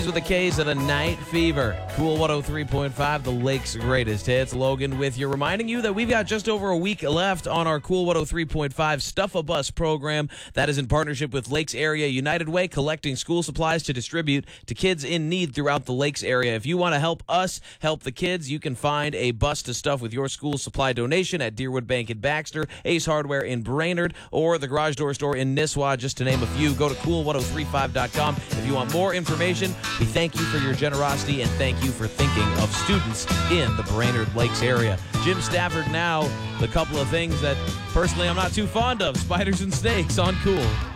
With the K's and a Night Fever. Cool 103.5, the Lake's greatest hits. Logan with you, reminding you that we've got just over a week left on our Cool 103.5 Stuff a Bus program. That is in partnership with Lakes Area United Way, collecting school supplies to distribute to kids in need throughout the Lakes area. If you want to help us help the kids, you can find a bus to stuff with your school supply donation at Deerwood Bank in Baxter, Ace Hardware in Brainerd, or the Garage Door Store in Nisswa, just to name a few. Go to cool1035.com if you want more information. We thank you for your generosity and thank you for thinking of students in the Brainerd Lakes area. Jim Stafford now, the couple of things that personally I'm not too fond of, spiders and snakes on Cool.